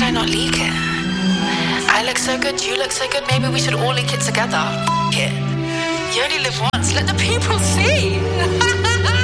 I not leak it? I look so good, you look so good, maybe we should all link it together. It. You only live once, let the people see.